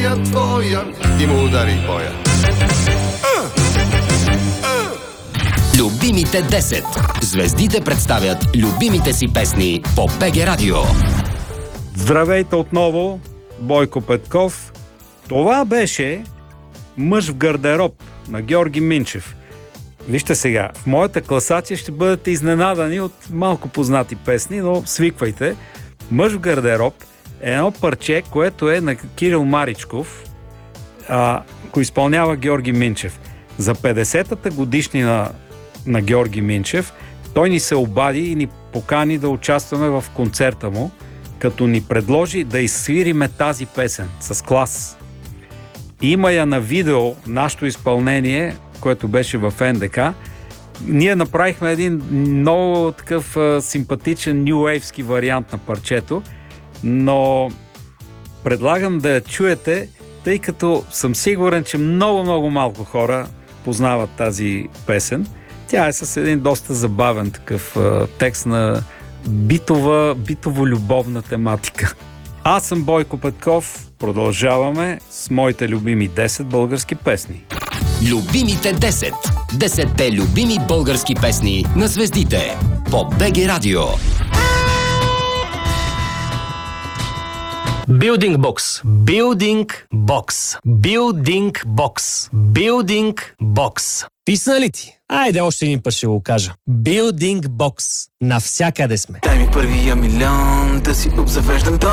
твоя и му удари боя. Любимите 10. Звездите представят любимите си песни по БГ Радио. Здравейте отново, Бойко Петков. Това беше Мъж в гардероб на Георги Минчев. Вижте сега, в моята класация ще бъдете изненадани от малко познати песни, но свиквайте. Мъж в гардероб е едно парче, което е на Кирил Маричков, го изпълнява Георги Минчев. За 50-та годишнина на Георги Минчев той ни се обади и ни покани да участваме в концерта му, като ни предложи да изсвириме тази песен с клас. Има я на видео, нашето изпълнение, което беше в НДК. Ние направихме един много такъв симпатичен нюейвски вариант на парчето, но предлагам да я чуете, тъй като съм сигурен, че много малко хора познават тази песен. Тя е с един доста забавен такъв текст на битово-любовна тематика. Аз съм Бойко Петков. Продължаваме с моите любими 10 български песни. Любимите 10. 10-те любими български песни на звездите по БГ Радио. Building Box. Building Box. Building Box. Building Box. Писна ли ти? Айде още един път ще го кажа. Building Box. Навсякъде сме. Дай ми първия милион, да си обзавеждам дом.